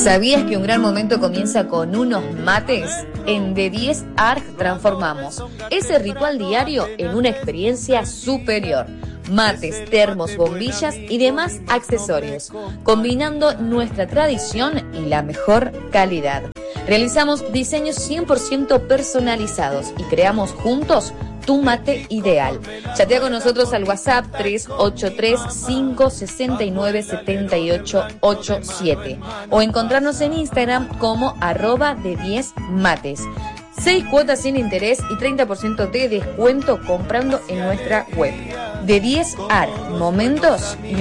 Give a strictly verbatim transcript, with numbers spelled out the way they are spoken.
¿Sabías que un gran momento comienza con unos mates? En D diez Art transformamos ese ritual diario en una experiencia superior. Mates, termos, bombillas y demás accesorios, combinando nuestra tradición y la mejor calidad. Realizamos diseños cien por ciento personalizados y creamos juntos tu mate ideal. Chatea con nosotros al WhatsApp tres ocho tres, cinco seis nueve, siete ocho ocho siete o encontrarnos en Instagram como arroba de diez mates. seis cuotas sin interés y treinta por ciento de descuento comprando en nuestra web. D diez Art, momentos y